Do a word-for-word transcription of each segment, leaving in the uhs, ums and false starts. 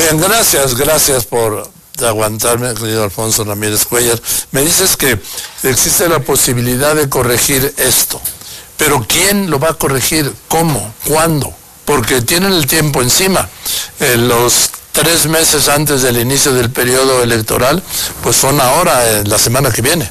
Bien, gracias, gracias por aguantarme, querido Alfonso Ramírez Cuéllar. Me dices que existe la posibilidad de corregir esto, pero ¿quién lo va a corregir? ¿Cómo? ¿Cuándo? Porque tienen el tiempo encima. Eh, los tres meses antes del inicio del periodo electoral, pues son ahora, eh, la semana que viene.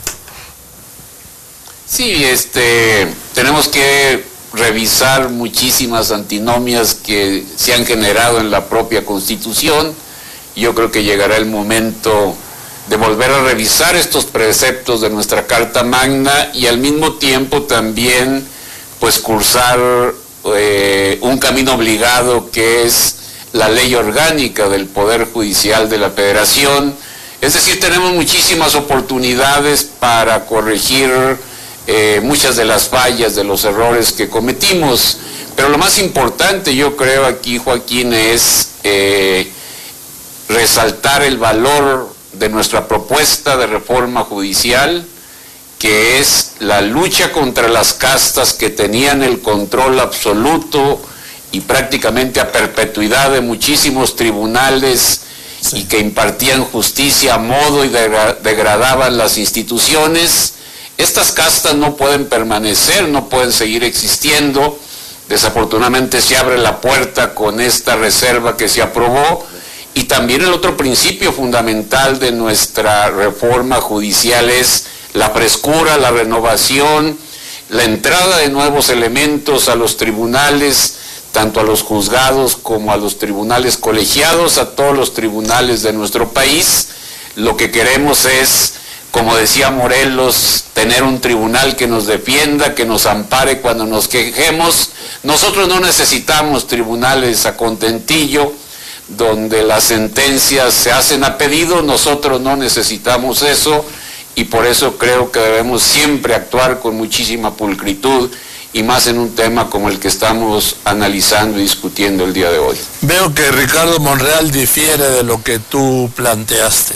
Sí, este, tenemos que revisar muchísimas antinomias que se han generado en la propia Constitución. Yo creo que llegará el momento de volver a revisar estos preceptos de nuestra Carta Magna y al mismo tiempo también pues cursar eh, un camino obligado que es la ley orgánica del Poder Judicial de la Federación. Es decir, tenemos muchísimas oportunidades para corregir eh, muchas de las fallas, de los errores que cometimos, pero lo más importante yo creo aquí, Joaquín, es eh, resaltar el valor de nuestra propuesta de reforma judicial, que es la lucha contra las castas que tenían el control absoluto y prácticamente a perpetuidad de muchísimos tribunales, sí, y que impartían justicia a modo y degra- degradaban las instituciones. Estas castas no pueden permanecer, no pueden seguir existiendo. Desafortunadamente se abre la puerta con esta reserva que se aprobó. Y también el otro principio fundamental de nuestra reforma judicial es la frescura, la renovación, la entrada de nuevos elementos a los tribunales, tanto a los juzgados como a los tribunales colegiados, a todos los tribunales de nuestro país. Lo que queremos es, como decía Morelos, tener un tribunal que nos defienda, que nos ampare cuando nos quejemos. Nosotros no necesitamos tribunales a contentillo, donde las sentencias se hacen a pedido. Nosotros no necesitamos eso y por eso creo que debemos siempre actuar con muchísima pulcritud y más en un tema como el que estamos analizando y discutiendo el día de hoy. Veo que Ricardo Monreal difiere de lo que tú planteaste.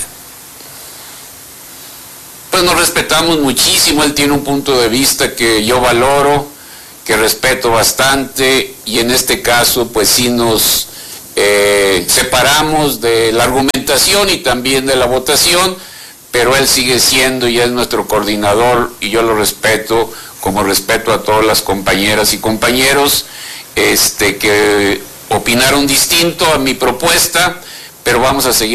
Pues nos respetamos muchísimo, él tiene un punto de vista que yo valoro, que respeto bastante y en este caso pues sí nos eh, separamos de la argumentación y también de la votación, pero él sigue siendo y es nuestro coordinador y yo lo respeto como respeto a todas las compañeras y compañeros este, que opinaron distinto a mi propuesta, pero vamos a seguir